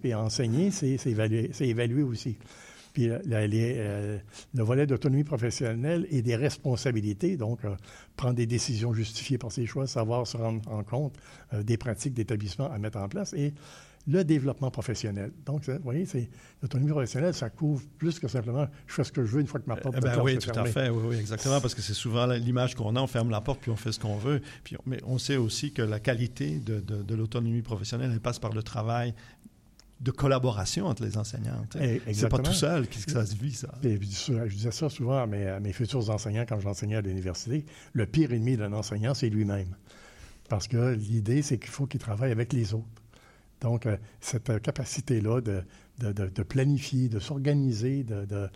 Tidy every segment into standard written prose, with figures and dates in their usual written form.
puis enseigner, c'est évaluer aussi. Puis le volet d'autonomie professionnelle et des responsabilités, donc prendre des décisions justifiées par ses choix, savoir se rendre en compte des pratiques d'établissement à mettre en place et le développement professionnel. Donc, vous voyez, l'autonomie professionnelle, ça couvre plus que simplement « je fais ce que je veux une fois que ma porte de classe oui, est tout fermée ». à fait, oui, exactement, parce que c'est souvent l'image qu'on a, on ferme la porte puis on fait ce qu'on veut. Mais on sait aussi que la qualité de l'autonomie professionnelle, elle passe par le travail de collaboration entre les enseignants. C'est pas tout seul que ça se vit, ça. Et je disais ça souvent à mes futurs enseignants quand j'enseignais à l'université. Le pire ennemi d'un enseignant, c'est lui-même. Parce que l'idée, c'est qu'il faut qu'il travaille avec les autres. Donc, cette capacité-là de planifier, de s'organiser,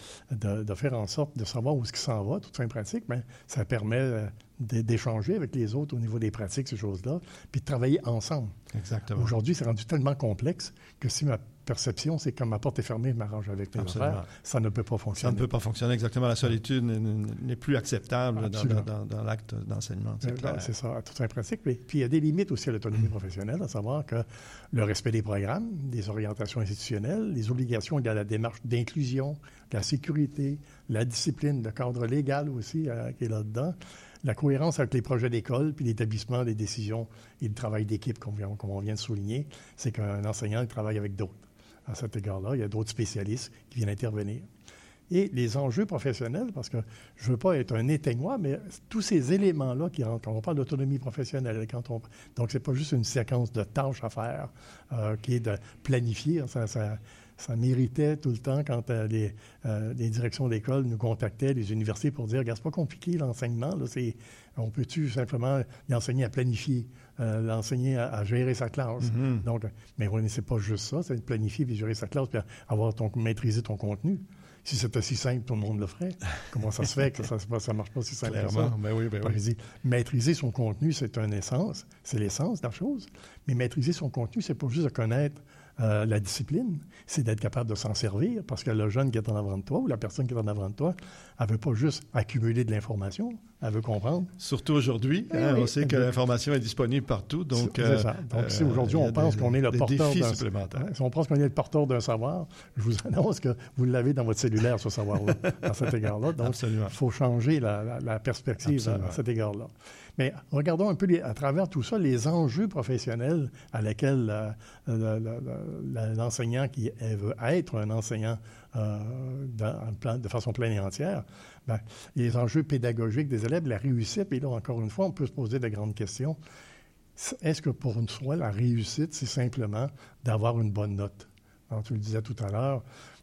de faire en sorte de savoir où est-ce qu'il s'en va, toute fin pratique, bien, ça permet d'échanger avec les autres au niveau des pratiques, ces choses-là, puis de travailler ensemble. Exactement. Aujourd'hui, c'est rendu tellement complexe que si ma perception, c'est que comme ma porte est fermée, je m'arrange avec mes affaires, ça ne peut pas fonctionner. Ça ne peut pas fonctionner, exactement. La solitude n'est plus acceptable dans l'acte d'enseignement. C'est ça, à toute fin pratique. Puis il y a des limites aussi à l'autonomie professionnelle, à savoir que le respect des programmes, des orientations institutionnelles, les obligations de la démarche d'inclusion, de la sécurité, la discipline, le cadre légal aussi qui est là-dedans, la cohérence avec les projets d'école, puis l'établissement des décisions et le travail d'équipe, comme on vient de souligner, c'est qu'un enseignant il travaille avec d'autres. À cet égard-là, il y a d'autres spécialistes qui viennent intervenir. Et les enjeux professionnels, parce que je ne veux pas être un éteignoir, mais tous ces éléments-là, quand on parle d'autonomie professionnelle, donc c'est pas juste une séquence de tâches à faire qui est de planifier. Ça méritait tout le temps quand les directions d'école nous contactaient, les universités, pour dire « Regarde, c'est pas compliqué l'enseignement, là, on peut-tu simplement l'enseigner à planifier, l'enseigner à gérer sa classe. Mm-hmm. Donc, mais oui, mais c'est pas juste ça, c'est de planifier puis gérer sa classe puis maîtriser ton contenu. Si c'était si simple, tout le monde le ferait. Comment ça se fait que ça ne marche pas si simple que ça? Ben oui. Maîtriser son contenu, c'est l'essence de la chose. Mais maîtriser son contenu, c'est pas juste de connaître la discipline, c'est d'être capable de s'en servir parce que le jeune qui est en avant de toi ou la personne qui est en avant de toi, elle ne veut pas juste accumuler de l'information, elle veut comprendre. Surtout aujourd'hui, on sait que l'information est disponible partout. Donc, c'est ça. Donc, si aujourd'hui on pense qu'on est le porteur si on pense qu'on est le porteur d'un savoir, je vous annonce que vous l'avez dans votre cellulaire, ce savoir-là, à cet égard-là. Donc, il faut changer la perspective à cet égard-là. Mais regardons un peu à travers tout ça les enjeux professionnels à lesquels l'enseignant qui veut être un enseignant de façon pleine et entière, les enjeux pédagogiques des élèves, la réussite, et là, encore une fois, on peut se poser de grandes questions. Est-ce que pour une fois, la réussite, c'est simplement d'avoir une bonne note? Alors, tu le disais tout à l'heure,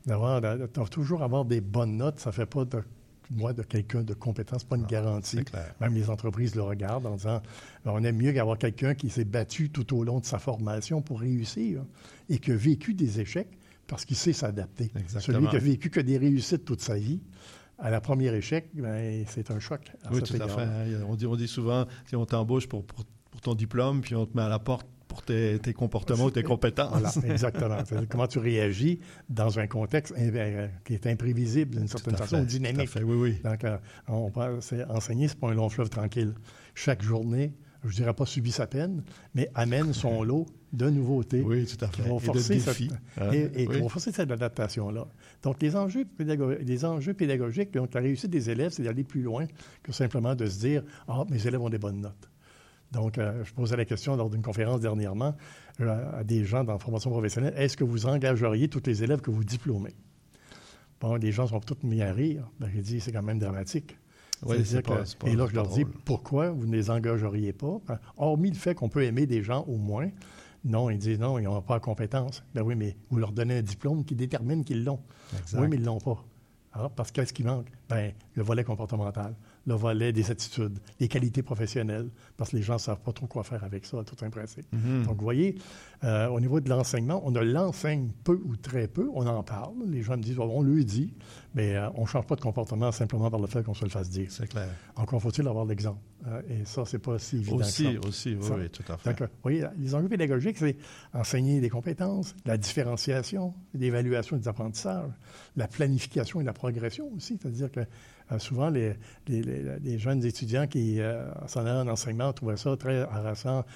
de toujours avoir des bonnes notes, ça ne fait pas de quelqu'un de compétent, ce n'est pas une garantie. Même les entreprises le regardent en disant on aime mieux qu'avoir quelqu'un qui s'est battu tout au long de sa formation pour réussir et qui a vécu des échecs parce qu'il sait s'adapter. Exactement. Celui qui a vécu que des réussites toute sa vie, à la première échec, c'est un choc. Oui, tout à fait. On dit souvent, si on t'embauche pour ton diplôme, puis on te met à la porte pour tes comportements ou tes compétences. Voilà, exactement. C'est comment tu réagis dans un contexte qui est imprévisible d'une certaine façon, ou dynamique. Tout à fait, oui. Donc, enseigner, ce n'est pas un long fleuve tranquille. Chaque journée, je ne dirais pas subit sa peine, mais amène son lot de nouveautés. Oui, tout à fait. Qui vont forcer défis. Qui vont forcer cette adaptation-là. Donc, les enjeux pédagogiques, donc la réussite des élèves, c'est d'aller plus loin que simplement de se dire « Ah, mes élèves ont des bonnes notes ». Donc, je posais la question lors d'une conférence dernièrement à des gens dans la formation professionnelle, est-ce que vous engageriez tous les élèves que vous diplômez? Bon, les gens sont tous mis à rire. J'ai dit, c'est quand même dramatique. Oui, c'est pas et là, je leur dis, drôle. pourquoi vous ne les engageriez pas? Hormis le fait qu'on peut aimer des gens au moins, non, ils disent non, ils n'ont pas la compétence. Ben oui, mais vous leur donnez un diplôme qui détermine qu'ils l'ont. Exact. Oui, mais ils ne l'ont pas. Alors, parce qu'est-ce qui manque? Bien, le volet comportemental, le volet des attitudes, les qualités professionnelles, parce que les gens ne savent pas trop quoi faire avec ça, tout un principe. Mm-hmm. Donc, vous voyez, au niveau de l'enseignement, on ne l'enseigne peu ou très peu, on en parle. Les gens me disent, on lui dit, mais on ne change pas de comportement simplement par le fait qu'on se le fasse dire. C'est clair. Encore faut-il avoir l'exemple. Et ça, c'est pas si évident que ça. Aussi, oui, tout à fait. Donc, vous voyez, les enjeux pédagogiques, c'est enseigner des compétences, la différenciation, l'évaluation des apprentissages, la planification et la progression aussi. C'est-à-dire que souvent, les jeunes étudiants qui s'en allaient en enseignement trouvaient ça très harassant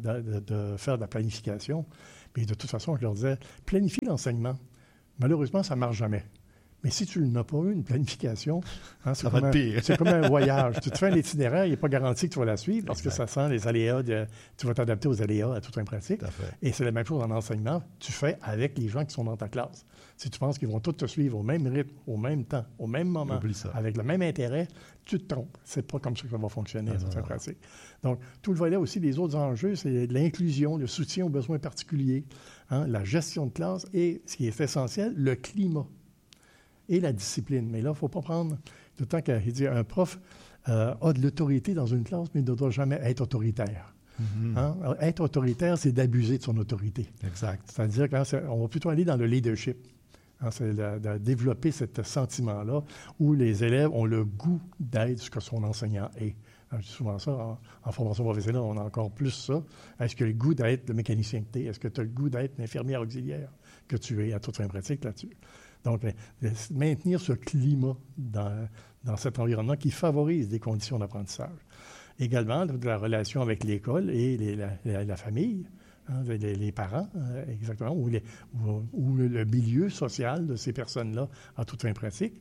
de faire de la planification. Mais de toute façon, je leur disais, planifie l'enseignement. Malheureusement, ça ne marche jamais. Mais si tu n'as pas eu une planification, ça va être pire. C'est comme un voyage. Tu te fais un itinéraire, il n'est pas garanti que tu vas la suivre parce que ça sent les aléas. Tu vas t'adapter aux aléas à toute fin pratique. Et c'est la même chose en enseignement. Tu fais avec les gens qui sont dans ta classe. Si tu penses qu'ils vont tous te suivre au même rythme, au même temps, au même moment, avec le même intérêt, tu te trompes. C'est pas comme ça que ça va fonctionner à toute fin pratique. Donc, tout le volet aussi des autres enjeux, c'est de l'inclusion, le soutien aux besoins particuliers, la gestion de classe et, ce qui est essentiel, le climat et la discipline. Mais là, il ne faut pas prendre tout le temps qu'il dit un prof a de l'autorité dans une classe, mais il ne doit jamais être autoritaire. Mm-hmm. Être autoritaire, c'est d'abuser de son autorité. Exact. C'est-à-dire qu'on va plutôt aller dans le leadership. C'est de développer ce sentiment-là où les élèves ont le goût d'être ce que son enseignant est. Je dis souvent ça, en formation professionnelle, on a encore plus ça. Est-ce que tu as le goût d'être le mécanicien que tu es? Est-ce que tu as le goût d'être l'infirmière auxiliaire que tu es à toute fin pratique là-dessus? Donc, maintenir ce climat dans cet environnement qui favorise des conditions d'apprentissage. Également, de la relation avec l'école et la famille, les parents, exactement, ou le milieu social de ces personnes-là à toute fin pratique.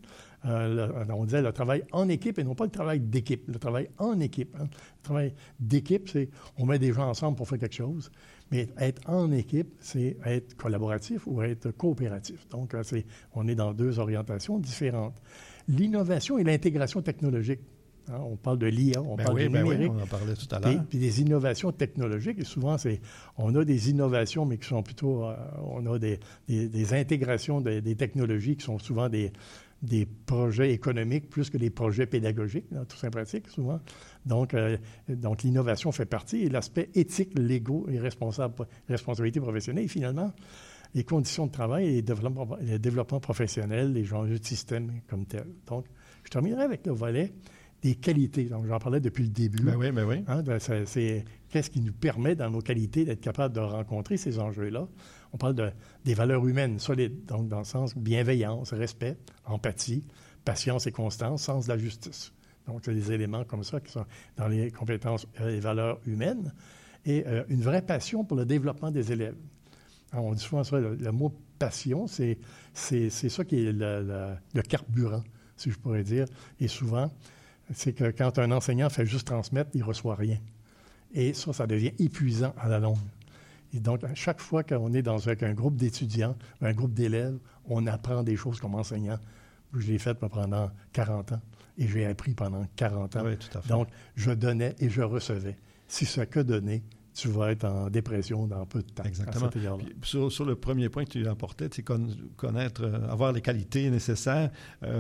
On disait le travail en équipe et non pas le travail d'équipe. Le travail en équipe. Le travail d'équipe, c'est on met des gens ensemble pour faire quelque chose. Mais être en équipe, c'est être collaboratif ou être coopératif. Donc, on est dans deux orientations différentes. L'innovation et l'intégration technologique. On parle de l'IA, on parle du numérique. Oui, on en parlait tout à l'heure. Puis des innovations technologiques. Et souvent, on a des innovations, mais qui sont plutôt... on a des intégrations des technologies qui sont souvent des projets économiques plus que des projets pédagogiques, tout ça pratique, souvent. Donc, l'innovation fait partie. Et l'aspect éthique, légaux et responsabilité professionnelle. Et finalement, les conditions de travail et le développement professionnel, les enjeux de système comme tel. Donc, je terminerai avec le volet des qualités. Donc, j'en parlais depuis le début. Ben oui. C'est qu'est-ce qui nous permet, dans nos qualités, d'être capable de rencontrer ces enjeux-là. On parle des valeurs humaines solides, donc dans le sens bienveillance, respect, empathie, patience et constance, sens de la justice. Donc, c'est des éléments comme ça qui sont dans les compétences et valeurs humaines. Et une vraie passion pour le développement des élèves. Alors, on dit souvent ça, le mot passion, c'est ça qui est le carburant, si je pourrais dire. Et souvent, c'est que quand un enseignant fait juste transmettre, il ne reçoit rien. Et ça devient épuisant à la longue. Et donc, à chaque fois qu'on est avec un groupe d'étudiants, un groupe d'élèves, on apprend des choses comme enseignant. Je l'ai fait pendant 40 ans et j'ai appris pendant 40 ans. Oui, tout à fait. Donc, je donnais et je recevais. Si c'est que donner, tu vas être en dépression dans peu de temps. Exactement. Puis, sur le premier point que tu apportais, c'est connaître, avoir les qualités nécessaires.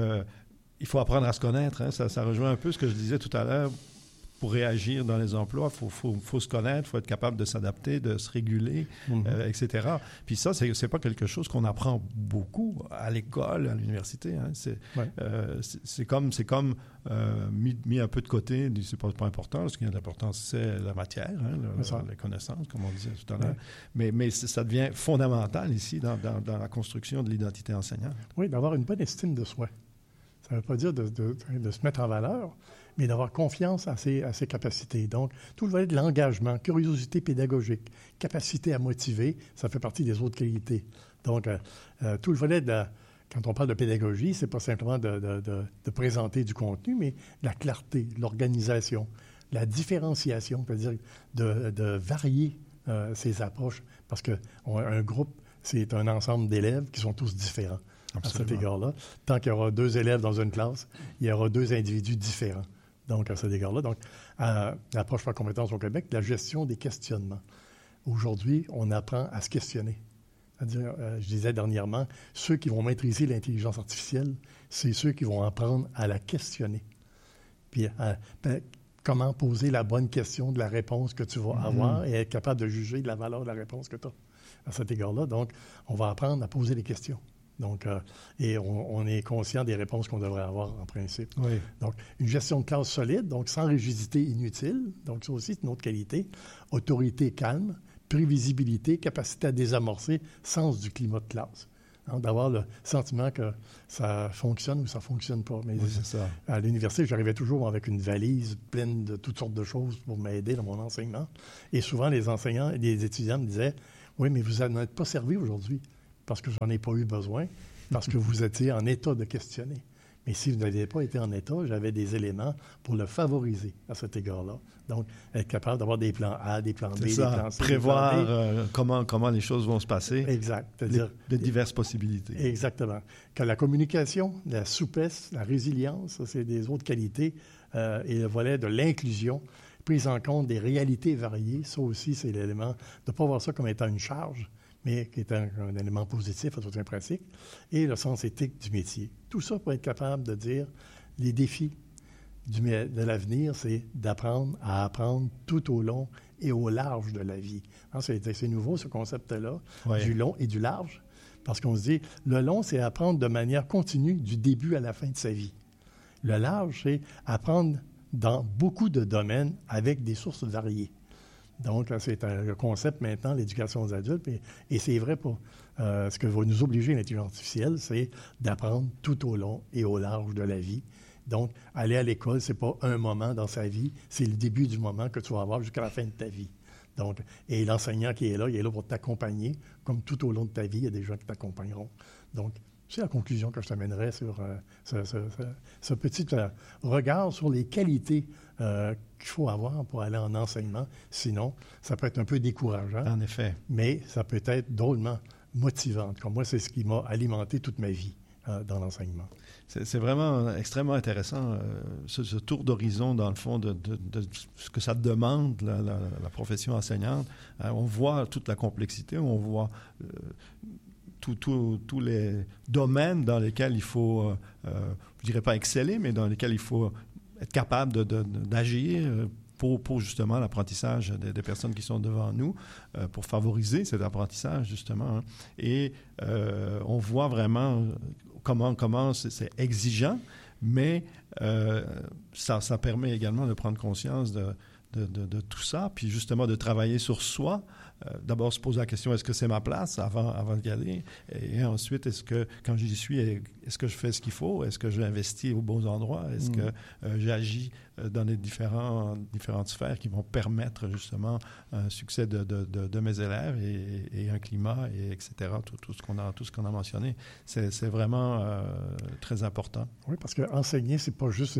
Il faut apprendre à se connaître. Hein. Ça rejoint un peu ce que je disais tout à l'heure. Pour réagir dans les emplois, il faut se connaître, il faut être capable de s'adapter, de se réguler, etc. Puis ça, c'est pas quelque chose qu'on apprend beaucoup à l'école, à l'université. Hein. C'est comme mis un peu de côté, c'est pas important. Ce qui a de l'importance, c'est la matière, les connaissances, comme on disait tout à l'heure. Mais ça devient fondamental ici dans la construction de l'identité enseignante. Oui, d'avoir une bonne estime de soi. Ça ne veut pas dire de se mettre en valeur, mais d'avoir confiance à ses capacités. Donc, tout le volet de l'engagement, curiosité pédagogique, capacité à motiver, ça fait partie des autres qualités. Donc, tout le volet quand on parle de pédagogie, c'est pas simplement de présenter du contenu, mais la clarté, l'organisation, la différenciation, c'est-à-dire de varier ses approches, parce qu'un groupe, c'est un ensemble d'élèves qui sont tous différents. Absolument. À cet égard-là. Tant qu'il y aura 2 élèves dans une classe, il y aura 2 individus différents. Donc, à cet égard-là. Donc, l'approche par compétence au Québec, la gestion des questionnements. Aujourd'hui, on apprend à se questionner. C'est-à-dire, je disais dernièrement, ceux qui vont maîtriser l'intelligence artificielle, c'est ceux qui vont apprendre à la questionner. Puis, comment poser la bonne question de la réponse que tu vas avoir et être capable de juger de la valeur de la réponse que tu as. À cet égard-là, donc, on va apprendre à poser des questions. Donc, et on est conscient des réponses qu'on devrait avoir en principe. Oui. Donc, une gestion de classe solide, donc sans rigidité inutile. Donc, ça aussi, c'est une autre qualité. Autorité calme, prévisibilité, capacité à désamorcer, sens du climat de classe. hein, d'avoir le sentiment que ça fonctionne ou ça ne fonctionne pas. Mais oui, c'est ça. À l'université, j'arrivais toujours avec une valise pleine de toutes sortes de choses pour m'aider dans mon enseignement. Et souvent, les enseignants et les étudiants me disaient « Oui, mais vous n'en êtes pas servi aujourd'hui parce que j'en ai pas eu besoin, parce que vous étiez en état de questionner. » Mais si vous n'aviez pas été en état, j'avais des éléments pour le favoriser à cet égard-là. Donc, être capable d'avoir des plans A, des plans B, des plans C. Prévoir comment les choses vont se passer. Exact. De diverses possibilités. Exactement. Que la communication, la souplesse, la résilience, ça, c'est des autres qualités. Et le volet de l'inclusion, prise en compte des réalités variées, ça aussi, c'est l'élément de ne pas voir ça comme étant une charge, mais qui est un élément positif à toute une pratique, et le sens éthique du métier. Tout ça pour être capable de dire les défis de l'avenir, c'est d'apprendre à apprendre tout au long et au large de la vie. Hein, c'est nouveau, ce concept-là, du long et du large, parce qu'on se dit, le long, c'est apprendre de manière continue du début à la fin de sa vie. Le large, c'est apprendre dans beaucoup de domaines avec des sources variées. Donc, c'est un concept maintenant, l'éducation des adultes, et c'est vrai pour ce que va nous obliger l'intelligence artificielle, c'est d'apprendre tout au long et au large de la vie. Donc, aller à l'école, c'est pas un moment dans sa vie, c'est le début du moment que tu vas avoir jusqu'à la fin de ta vie. Donc, et l'enseignant qui est là, il est là pour t'accompagner, comme tout au long de ta vie, il y a des gens qui t'accompagneront. Donc, c'est la conclusion que je t'amènerais sur ce petit regard sur les qualités qu'il faut avoir pour aller en enseignement. Sinon, ça peut être un peu décourageant. En effet. Mais ça peut être drôlement motivant. Comme moi, c'est ce qui m'a alimenté toute ma vie dans l'enseignement. C'est vraiment extrêmement intéressant, ce tour d'horizon, dans le fond, de ce que ça demande, la profession enseignante. On voit toute la complexité, on voit tous les domaines dans lesquels il faut, je ne dirais pas exceller, mais dans lesquels il faut être capable d'agir pour justement l'apprentissage des personnes qui sont devant nous, pour favoriser cet apprentissage, justement. Hein. Et on voit vraiment comment c'est exigeant, mais ça permet également de prendre conscience de tout ça, puis justement de travailler sur soi. D'abord, se poser la question, est-ce que c'est ma place avant d'y aller? Et ensuite, est-ce que, quand j'y suis, est-ce que je fais ce qu'il faut? Est-ce que j'investis aux bons endroits? Est-ce que j'agis dans les différentes sphères qui vont permettre justement un succès de mes élèves et un climat, etc., tout ce qu'on a mentionné? C'est vraiment très important. Oui, parce qu'enseigner, c'est pas juste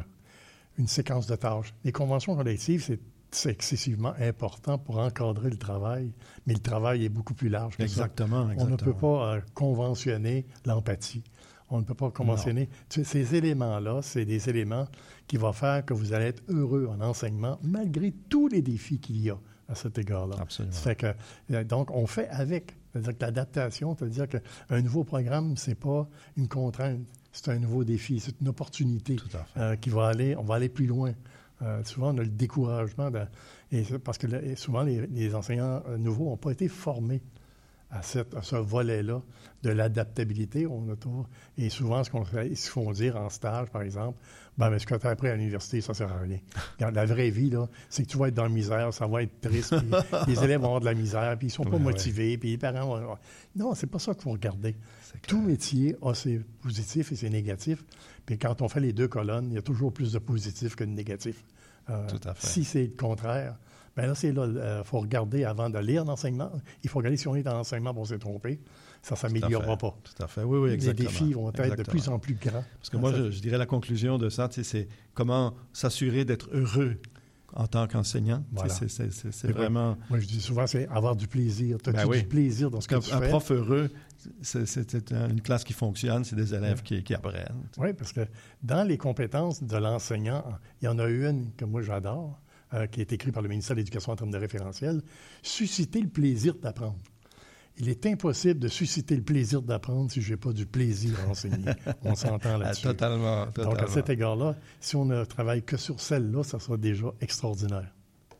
une séquence de tâches. Les conventions collectives, c'est excessivement important pour encadrer le travail, mais le travail est beaucoup plus large que exactement, ça. Exactement. On ne peut pas conventionner l'empathie. On ne peut pas conventionner. Ces éléments-là, c'est des éléments qui vont faire que vous allez être heureux en enseignement, malgré tous les défis qu'il y a à cet égard-là. Absolument. Ça fait que, donc, on fait avec. C'est-à-dire que l'adaptation, c'est-à-dire qu'un nouveau programme, c'est pas une contrainte, c'est un nouveau défi, c'est une opportunité qui va aller, on va aller plus loin. Souvent, on a le découragement, parce que souvent, les enseignants nouveaux n'ont pas été formés à ce volet-là de l'adaptabilité. Et souvent, ce qu'ils font dire en stage, par exemple, mais ce que tu as appris à l'université, ça ne sert à rien. Dans la vraie vie, là, c'est que tu vas être dans la misère, ça va être triste, puis les élèves vont avoir de la misère, puis ils ne sont pas motivés, puis les parents vont... Non, c'est pas ça qu'il faut regarder. Tout métier a ses positifs et ses négatifs. Puis quand on fait les deux colonnes, il y a toujours plus de positifs que de négatifs. Tout à fait. Si c'est le contraire, bien là, il faut regarder avant de lire l'enseignement. Il faut regarder si on est dans l'enseignement pour s'est trompé. Ça ne s'améliorera pas. Tout à fait. Oui, exactement. Les défis vont être de plus en plus grands. Parce que moi, je dirais la conclusion de ça, c'est comment s'assurer d'être heureux en tant qu'enseignant. Voilà. C'est vraiment... Moi, je dis souvent, c'est avoir du plaisir. Tu as du plaisir dans ce que tu fais. Un prof heureux, c'est une classe qui fonctionne, c'est des élèves qui apprennent. Oui, parce que dans les compétences de l'enseignant, il y en a une que moi j'adore, qui est écrite par le ministère de l'Éducation en termes de référentiel, « Susciter le plaisir d'apprendre ». Il est impossible de susciter le plaisir d'apprendre si je n'ai pas du plaisir à enseigner. On s'entend là-dessus. Totalement. Donc, à cet égard-là, si on ne travaille que sur celle-là, ça sera déjà extraordinaire.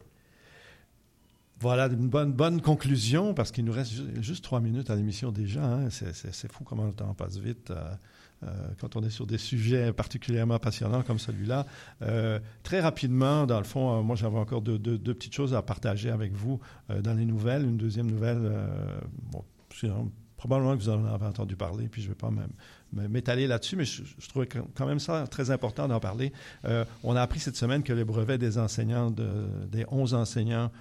Voilà, une bonne conclusion, parce qu'il nous reste juste 3 minutes à l'émission déjà. Hein. C'est fou comment le temps passe vite quand on est sur des sujets particulièrement passionnants comme celui-là. Très rapidement, dans le fond, moi j'avais encore deux petites choses à partager avec vous dans les nouvelles. Une deuxième nouvelle, probablement que vous en avez entendu parler, puis je ne vais pas m'étaler là-dessus, mais je trouvais quand même ça très important d'en parler. On a appris cette semaine que les brevets des enseignants, des 11 enseignants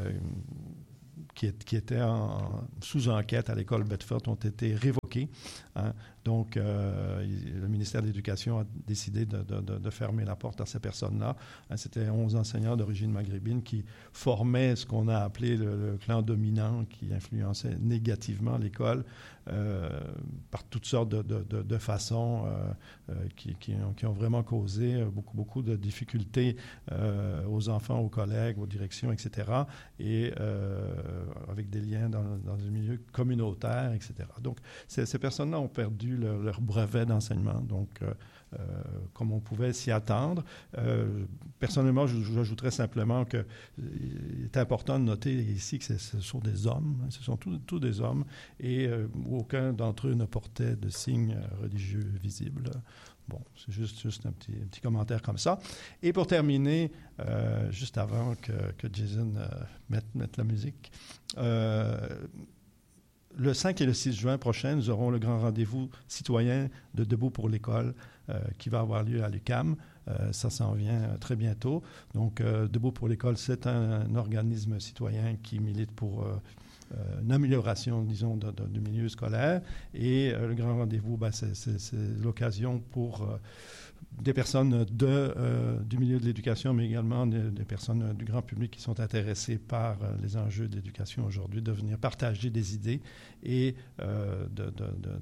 qui étaient sous enquête à l'école Bedford ont été révoqués. Hein. Donc, le ministère de l'Éducation a décidé de fermer la porte à ces personnes-là. Hein, c'était 11 enseignants d'origine maghrébine qui formaient ce qu'on a appelé le clan dominant, qui influençait négativement l'école par toutes sortes de façons qui ont vraiment causé beaucoup de difficultés aux enfants, aux collègues, aux directions, etc. Et avec des liens dans le milieu communautaire, etc. Donc, ces personnes-là ont perdu leur brevet d'enseignement. Donc, comme on pouvait s'y attendre. Personnellement, j'ajouterais simplement qu'il est important de noter ici que ce sont des hommes, hein, ce sont tous des hommes, et aucun d'entre eux ne portait de signes religieux visibles. Bon, c'est juste un petit commentaire comme ça. Et pour terminer, juste avant que Jason mette la musique, le 5 et le 6 juin prochain, nous aurons le grand rendez-vous citoyen de Debout pour l'école qui va avoir lieu à l'UQAM. Ça s'en vient très bientôt. Donc, Debout pour l'école, c'est un organisme citoyen qui milite pour une amélioration, disons, du milieu scolaire. Et le grand rendez-vous, c'est l'occasion pour des personnes du milieu de l'éducation, mais également des personnes du grand public qui sont intéressées par les enjeux de l'éducation aujourd'hui, de venir partager des idées et de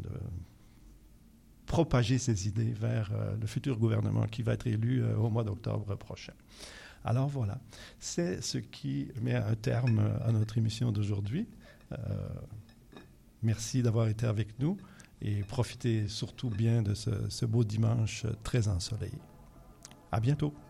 propager ces idées vers le futur gouvernement qui va être élu au mois d'octobre prochain. Alors voilà, c'est ce qui met un terme à notre émission d'aujourd'hui. Merci d'avoir été avec nous et profitez surtout bien de ce beau dimanche très ensoleillé. À bientôt.